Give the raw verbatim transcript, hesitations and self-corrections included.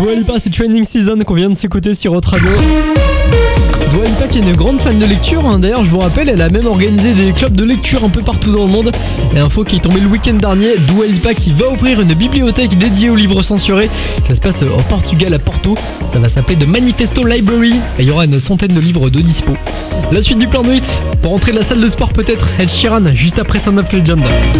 Dua Lipa, c'est Training Season qu'on vient de s'écouter sur Hot Radio. Dua Lipa qui est une grande fan de lecture, hein. D'ailleurs je vous rappelle, elle a même organisé des clubs de lecture un peu partout dans le monde. Et info qui est tombée le week-end dernier, Dua Lipa qui va ouvrir une bibliothèque dédiée aux livres censurés. Ça se passe au Portugal à Porto, ça va s'appeler The Manifesto Library et il y aura une centaine de livres de dispo. La suite du plan de hit, pour entrer de la salle de sport peut-être, Ed Sheeran juste après Son of Legend.